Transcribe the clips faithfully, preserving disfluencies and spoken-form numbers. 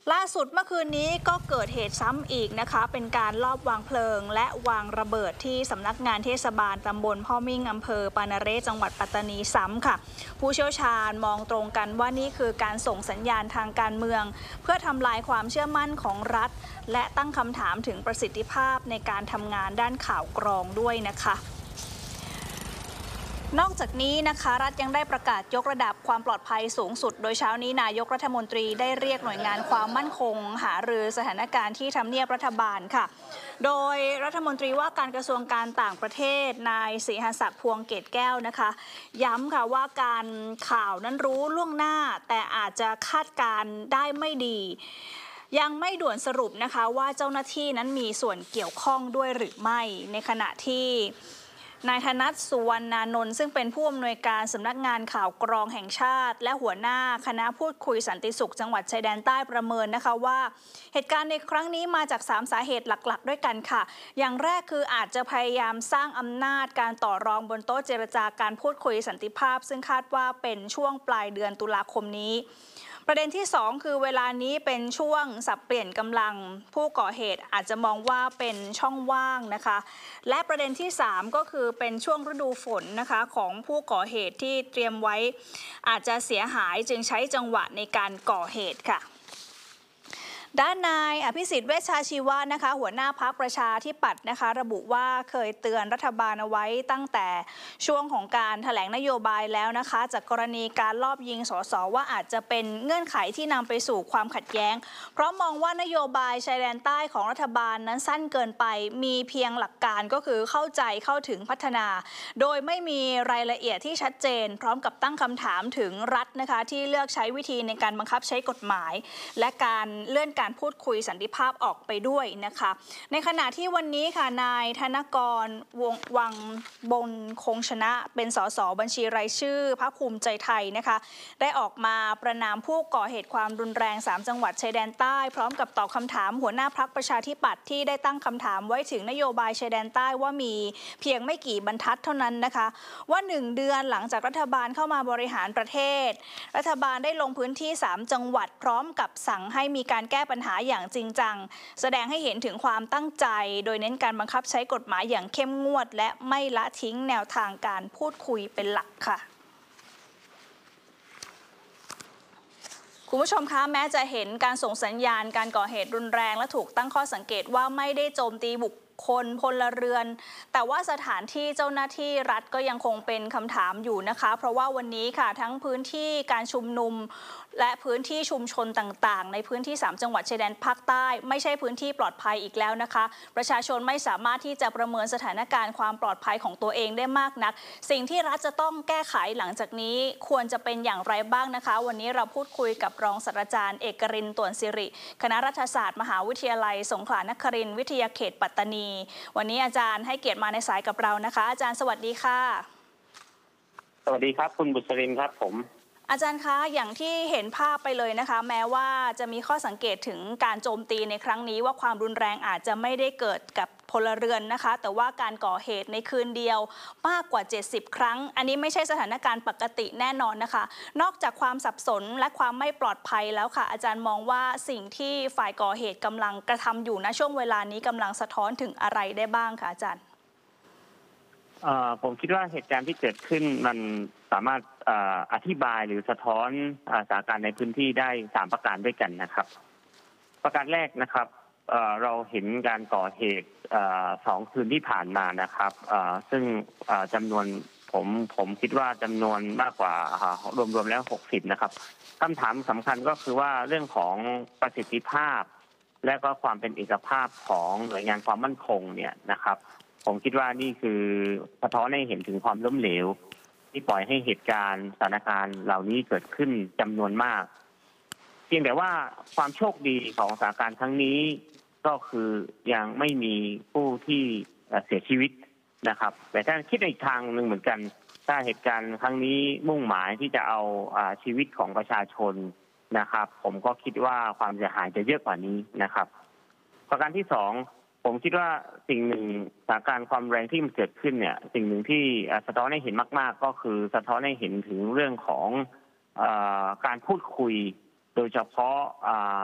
ล่าสุดเมื่อคืนนี้ก็เกิดเหตุซ้ำอีกนะคะเป็นการลอบวางเพลิงและวางระเบิดที่สำนักงานเทศบาลตำบลพ่อมิ่งอำเภอปานาเรศจังหวัดปัตตานีซ้ำค่ะผู้เชี่ยวชาญมองตรงกันว่านี่คือการส่งสัญญาณทางการเมืองเพื่อทำลายความเชื่อมั่นของรัฐและตั้งคำถามถึงประสิทธิภาพในการทำงานด้านข่าวกรองด้วยนะคะนอกจากนี้นะคะรัฐยังได้ประกาศยกระดับความปลอดภัยสูงสุดโดยเช้านี้นายกรัฐมนตรีได้เรียกหน่วยงานความมั่นคงหารือสถานการณ์ที่ทำเนียบรัฐบาลค่ะโดยรัฐมนตรีว่าการกระทรวงการต่างประเทศนายศรีหศักดิ์พวงเกตแก้วนะคะย้ำค่ะว่าการข่าวนั้นรู้ล่วงหน้าแต่อาจจะคาดการได้ไม่ดียังไม่ด่วนสรุปนะคะว่าเจ้าหน้าที่นั้นมีส่วนเกี่ยวข้องด้วยหรือไม่ในขณะที่นายธนัท สุวรรณานนท์ซึ่งเป็นผู้อำนวยการสำนักงานข่าวกรองแห่งชาติและหัวหน้าคณะพูดคุยสันติสุขจังหวัดชายแดนใต้ประเมินนะคะว่าเหตุการณ์ในครั้งนี้มาจากสามสาเหตุหลักๆด้วยกันค่ะอย่างแรกคืออาจจะพยายามสร้างอำนาจการต่อรองบนโต๊ะเจรจาการพูดคุยสันติภาพซึ่งคาดว่าเป็นช่วงปลายเดือนตุลาคมนี้ประเด็นที่สองคือเวลานี้เป็นช่วงสับเปลี่ยนกำลังผู้ก่อเหตุอาจจะมองว่าเป็นช่องว่างนะคะและประเด็นที่สามก็คือเป็นช่วงฤดูฝนนะคะของผู้ก่อเหตุที่เตรียมไว้อาจจะเสียหายจึงใช้จังหวะในการก่อเหตุค่ะด้านนายอภิสิทธิ์เวชชาชีวะนะคะหัวหน้าพรรคประชาธิปัตย์นะคะระบุว่าเคยเตือนรัฐบาลเอาไว้ตั้งแต่ช่วงของการแถลงนโยบายแล้วนะคะจากกรณีการลอบยิงสสว่าอาจจะเป็นเงื่อนไขที่นำไปสู่ความขัดแย้งเพราะมองว่านโยบายชายแดนใต้ของรัฐบาลนั้นสั้นเกินไปมีเพียงหลักการก็คือเข้าใจเข้าถึงพัฒนาโดยไม่มีรายละเอียดที่ชัดเจนพร้อมกับตั้งคำถามถึงรัฐนะคะที่เลือกใช้วิธีในการบังคับใช้กฎหมายและการเลื่อนการการพูดคุยสันติภาพออกไปด้วยนะคะในขณะที่วันนี้ค่ะนายธนกรวงวังบนคงชนะเป็นสสบัญชีรายชื่อพรรคภูมิใจไทยนะคะได้ออกมาประนามผู้ก่อเหตุความรุนแรงสามจังหวัดชายแดนใต้พร้อมกับตอบคำถามหัวหน้าพรรคประชาธิปัตย์ที่ได้ตั้งคำถามไว้ถึงนโยบายชายแดนใต้ว่ามีเพียงไม่กี่บรรทัดเท่านั้นนะคะว่าหนึ่งเดือนหลังจากรัฐบาลเข้ามาบริหารประเทศรัฐบาลได้ลงพื้นที่สามจังหวัดพร้อมกับสั่งให้มีการแก้ปัญหาอย่างจริงจังแสดงให้เห็นถึงความตั้งใจโดยเน้นการบังคับใช้กฎหมายอย่างเข้มงวดและไม่ละทิ้งแนวทางการพูดคุยเป็นหลักค่ะคุณผู้ชมคะแม้จะเห็นการส่งสัญญาณการก่อเหตุรุนแรงและถูกตั้งข้อสังเกตว่าไม่ได้โจมตีบุคคลพลเรือนแต่ว่าสถานที่เจ้าหน้าที่รัฐก็ยังคงเป็นคำถามอยู่นะคะเพราะว่าวันนี้ค่ะทั้งพื้นที่การชุมนุมและพื้นที่ชุมชนต่างๆในพื้นที่สามจังหวัดชายแดนภาคใต้ไม่ใช่พื้นที่ปลอดภัยอีกแล้วนะคะประชาชนไม่สามารถที่จะประเมินสถานการณ์ความปลอดภัยของตัวเองได้มากนักสิ่งที่รัฐจะต้องแก้ไขหลังจากนี้ควรจะเป็นอย่างไรบ้างนะคะวันนี้เราพูดคุยกับรองศาสตราจารย์เอกรินทร์ ต่วนสิริคณะรัฐศาสตร์มหาวิทยาลัยสงขลานครินทร์วิทยาเขตปัตตานีวันนี้อาจารย์ให้เกียรติมาในสายกับเรานะคะอาจารย์สวัสดีค่ะสวัสดีครับคุณบุษรินครับผมอาจารย์คะอย่างที่เห็นภาพไปเลยนะคะแม้ว่าจะมีข้อสังเกตถึงการโจมตีในครั้งนี้ว่าความรุนแรงอาจจะไม่ได้เกิดกับพลเรือนนะคะแต่ว่าการก่อเหตุในคืนเดียวมากกว่าเจ็ดสิบครั้งอันนี้ไม่ใช่สถานการณ์ปกติแน่นอนนะคะนอกจากความสับสนและความไม่ปลอดภัยแล้วค่ะอาจารย์มองว่าสิ่งที่ฝ่ายก่อเหตุกำลังกระทำอยู่ณช่วงเวลานี้กำลังสะท้อนถึงอะไรได้บ้างคะอาจารย์ผมคิดว่าเหตุการณ์ที่เกิดขึ้นมันสามารถอธิบายหรือสะท้อนสถานการณ์ในพื้นที่ได้สามประการด้วยกันนะครับประการแรกนะครับเราเห็นการก่อเหตุสองคืนที่ผ่านมานะครับซึ่งจำนวนผมผมคิดว่าจำนวนมากกว่ารวมๆแล้วหกสิบนะครับคำถามสำคัญก็คือว่าเรื่องของประสิทธิภาพและก็ความเป็นเอกภาพของหน่วยงานความมั่นคงเนี่ยนะครับผมคิดว่านี่คือสะท้อนให้เห็นถึงความล้มเหลวที่ปล่อยให้เหตุการณ์สถานการณ์เหล่านี้เกิดขึ้นจำนวนมากเพียงแต่ว่าความโชคดีของสถานการณ์ครั้งนี้ก็คือยังไม่มีผู้ที่เสียชีวิตนะครับแต่ถ้าคิดในอีกทางหนึ่งเหมือนกันถ้าเหตุการณ์ครั้งนี้มุ่งหมายที่จะเอาชีวิตของประชาชนนะครับผมก็คิดว่าความเสียหายจะเยอะกว่านี้นะครับประการที่สองผมคิดว่าสิ่งหนึ่งสถานการณ์ความแรงที่มันเกิดขึ้นเนี่ยสิ่งหนึ่งที่สะท้อนให้เห็นมากๆก็คือสะท้อนให้เห็นถึงเรื่องของเอ่อการพูดคุยโดยเฉพาะห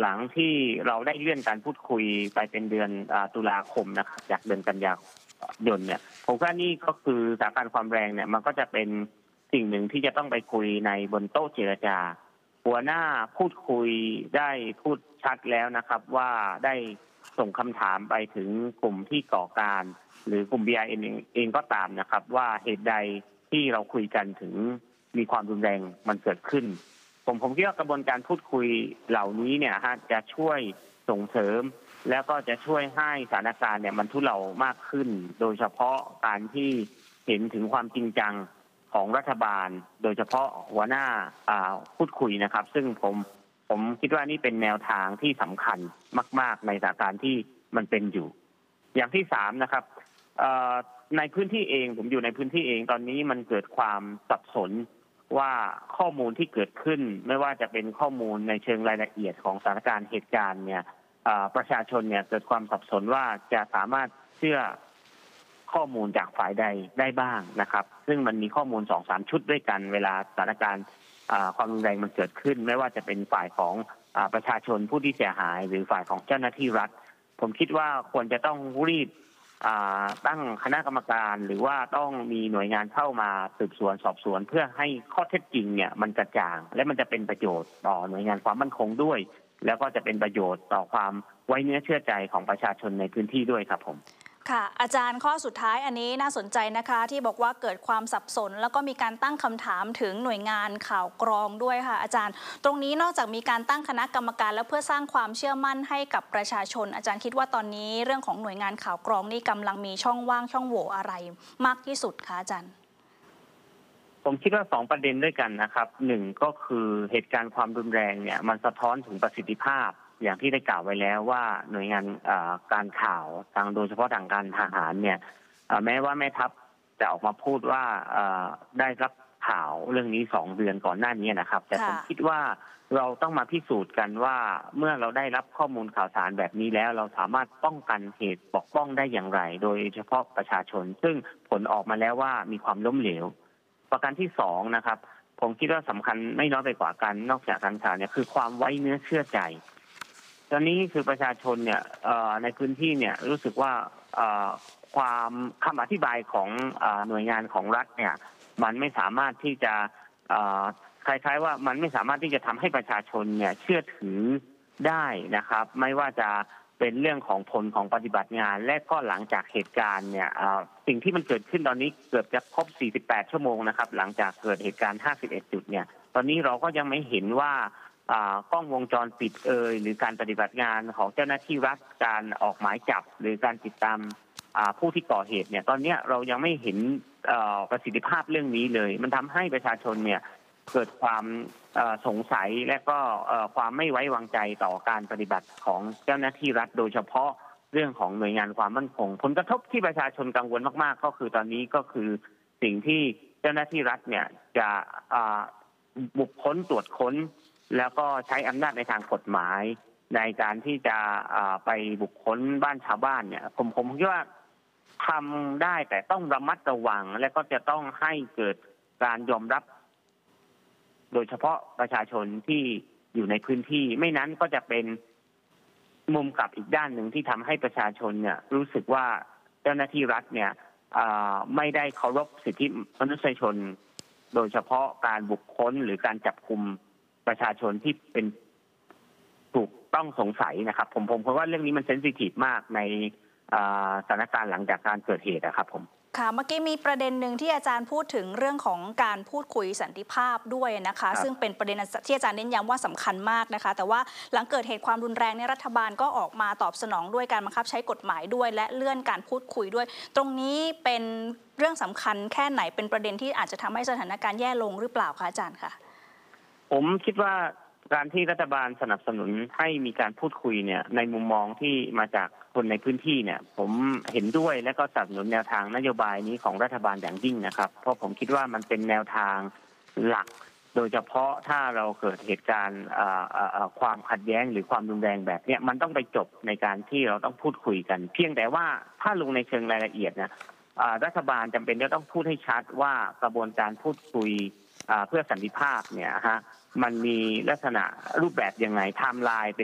หลังที่เราได้เลื่อนการพูดคุยไปเป็นเดือนตุลาคมนะครับจากเดือนกันยายนเนี่ยผมว่านี่ก็คือสถานการณ์ความแรงเนี่ยมันก็จะเป็นสิ่งหนึ่งที่จะต้องไปคุยในบนโต๊ะเจรจาหัวหน้าพูดคุยได้พูดชัดแล้วนะครับว่าได้ส่งคำถามไปถึงกลุ่มที่ก่อการหรือกลุ่ม บี ไอ เอ็น เองก็ตามนะครับว่าเหตุใดที่เราคุยกันถึงมีความรุนแรงมันเกิดขึ้นผมผมคิดว่ากระบวนการพูดคุยเหล่านี้เนี่ยฮะจะช่วยส่งเสริมแล้วก็จะช่วยให้สถานการณ์เนี่ยมันทุเลามากขึ้นโดยเฉพาะการที่เห็นถึงความจริงจังของรัฐบาลโดยเฉพาะหัวหน้าพูดคุยนะครับซึ่งผมผมคิดว่านี่เป็นแนวทางที่สำคัญมากๆในสถานการณ์ที่มันเป็นอยู่อย่างที่สามนะครับในพื้นที่เองผมอยู่ในพื้นที่เองตอนนี้มันเกิดความสับสนว่าข้อมูลที่เกิดขึ้นไม่ว่าจะเป็นข้อมูลในเชิงรายละเอียดของสถานการณ์เหตุการณ์เนี่ยประชาชนเนี่ยเกิดความสับสนว่าจะสามารถเชื่อข้อมูลจากฝ่ายใดได้บ้างนะครับซึ่งมันมีข้อมูล สองสาม ชุดด้วยกันเวลาสถานการณ์ความรุนแรงมันเกิดขึ้นไม่ว่าจะเป็นฝ่ายของประชาชนผู้ที่เสียหายหรือฝ่ายของเจ้าหน้าที่รัฐผมคิดว่าควรจะต้องรีบตั้งคณะกรรมการหรือว่าต้องมีหน่วยงานเข้ามาสืบสวนสอบสวนเพื่อให้ข้อเท็จจริงเนี่ยมันกระจ่างและมันจะเป็นประโยชน์ต่อหน่วยงานความมั่นคงด้วยแล้วก็จะเป็นประโยชน์ต่อความไว้เนื้อเชื่อใจของประชาชนในพื้นที่ด้วยครับผมค่ะอาจารย์ข้อสุดท้ายอันนี้น่าสนใจนะคะที่บอกว่าเกิดความสับสนแล้วก็มีการตั้งคำถามถึงหน่วยงานข่าวกรองด้วยค่ะอาจารย์ตรงนี้นอกจากมีการตั้งคณะกรรมการแล้วเพื่อสร้างความเชื่อมั่นให้กับประชาชนอาจารย์คิดว่าตอนนี้เรื่องของหน่วยงานข่าวกรองนี่กำลังมีช่องว่างช่องโหว่อะไรมากที่สุดคะอาจารย์ผมคิดว่าสองประเด็นด้วยกันนะครับหนึ่งก็คือเหตุการณ์ความรุนแรงเนี่ยมันสะท้อนถึงประสิทธิภาพอย่างที่ได้กล่าวไว้แล้วว่าหน่วยงานการข่าวทางโดยเฉพาะทางการทหารเนี่ยแม้ว่าแม่ทัพจะออกมาพูดว่าได้รับข่าวเรื่องนี้สองเดือนก่อนหน้านี้นะครับแต่ผมคิดว่าเราต้องมาพิสูจน์กันว่าเมื่อเราได้รับข้อมูลข่าวสารแบบนี้แล้วเราสามารถป้องกันเหตุปกป้องได้อย่างไรโดยเฉพาะประชาชนซึ่งผลออกมาแล้วว่ามีความล้มเหลวประการที่สองนะครับผมคิดว่าสำคัญไม่น้อยไปกว่ากันนอกจากการข่าวเนี่ยคือความไว้เนื้อเชื่อใจตอนนี้คือประชาชนเนี่ยในพื้นที่เนี่ยรู้สึกว่าความคำอธิบายของหน่วยงานของรัฐเนี่ยมันไม่สามารถที่จะคล้ายๆว่ามันไม่สามารถที่จะทำให้ประชาชนเนี่ยเชื่อถือได้นะครับไม่ว่าจะเป็นเรื่องของผลของปฏิบัติงานและก็หลังจากเหตุการณ์เนี่ยสิ่งที่มันเกิดขึ้นตอนนี้เกือบจะครบสี่สิบแปดชั่วโมงนะครับหลังจากเกิดเหตุการณ์ห้าสิบเอ็ดจุดเนี่ยตอนนี้เราก็ยังไม่เห็นว่ากล้องวงจรปิดเอ่ยหรือการปฏิบัติงานของเจ้าหน้าที่รัฐการออกหมายจับหรือการติดตามผู้ที่ก่อเหตุเนี่ยตอนนี้เรายังไม่เห็นประสิทธิภาพเรื่องนี้เลยมันทำให้ประชาชนเนี่ยเกิดความสงสัยและก็ความไม่ไว้วางใจต่อการปฏิบัติของเจ้าหน้าที่รัฐโดยเฉพาะเรื่องของหน่วยงานความมั่นคงผลกระทบที่ประชาชนกังวลมากๆก็คือตอนนี้ก็คือสิ่งที่เจ้าหน้าที่รัฐเนี่ยจะบุกค้นตรวจค้นแล้วก็ใช้อำนาจในทางกฎหมายในการที่จะไปบุคคลบ้านชาวบ้านเนี่ยผมผมคิดว่าทำได้แต่ต้องระมัดระวังและก็จะต้องให้เกิดการยอมรับโดยเฉพาะประชาชนที่อยู่ในพื้นที่ไม่นั้นก็จะเป็นมุมกลับอีกด้านหนึ่งที่ทำให้ประชาชนเนี่ยรู้สึกว่าเจ้าหน้าที่รัฐเนี่ยไม่ได้เคารพสิทธิมนุษยชนโดยเฉพาะการบุคคลหรือการจับกุมประชาชนที่เป็นถูกต้องสงสัยนะครับผมผมเพราะว่าเรื่องนี้มันเซนซิทีฟมากในสถานการณ์หลังจากการเกิดเหตุนะครับผมค่ะเมื่อกี้มีประเด็นหนึ่งที่อาจารย์พูดถึงเรื่องของการพูดคุยสันติภาพด้วยนะคะซึ่งเป็นประเด็นที่อาจารย์เน้นย้ำว่าสำคัญมากนะคะแต่ว่าหลังเกิดเหตุความรุนแรงในรัฐบาลก็ออกมาตอบสนองด้วยการบังคับใช้กฎหมายด้วยและเลื่อนการพูดคุยด้วยตรงนี้เป็นเรื่องสำคัญแค่ไหนเป็นประเด็นที่อาจจะทำให้สถานการณ์แย่ลงหรือเปล่าคะอาจารย์คะผมคิดว่าการที่รัฐบาลสนับสนุนให้มีการพูดคุยเนี่ยในมุมมองที่มาจากคนในพื้นที่เนี่ยผมเห็นด้วยและก็สนับสนุนแนวทางนโยบายนี้ของรัฐบาลอย่างยิ่งนะครับเพราะผมคิดว่ามันเป็นแนวทางหลักโดยเฉพาะถ้าเราเกิดเหตุการณ์ความขัดแย้งหรือความรุนแรงแบบนี้มันต้องไปจบในการที่เราต้องพูดคุยกันเพียงแต่ว่าถ้าลงในเชิงรายละเอียดนะรัฐบาลจำเป็นจะต้องพูดให้ชัดว่ากระบวนการพูดคุยเพื่อสันติภาพเนี่ยฮะมันมีลักษณะรูปแบบยังไงไทม์ไลน์